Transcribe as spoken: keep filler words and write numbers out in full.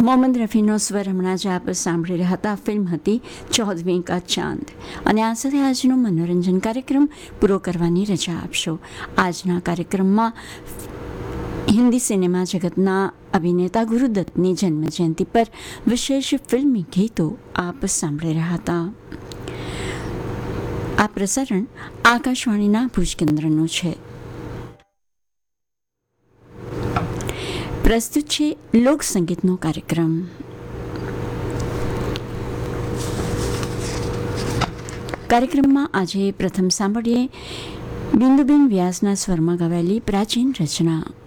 મોહમ્મદ રફીનો સ્વર હમણાં જ આપ સાંભળી રહ્યા હતા. ફિલ્મ હતી ચૌદમી કા ચાંદ. અને આ સાથે આજનો મનોરંજન કાર્યક્રમ પૂરો કરવાની રજા આપશો. આજના કાર્યક્રમમાં હિન્દી સિનેમા જગતના અભિનેતા ગુરુદત્તની જન્મજયંતિ પર વિશેષ ફિલ્મી ગીતો આપ સાંભળી રહ્યા હતા. આ પ્રસારણ આકાશવાણીના ભુજ કેન્દ્રનું છે. પ્રસ્તુત છે લોક સંગીતનો કાર્યક્રમ. કાર્યક્રમમાં આજે પ્રથમ સાંભળીએ બિંદુબેન વ્યાસના સ્વરમાં ગવાયેલી પ્રાચીન રચના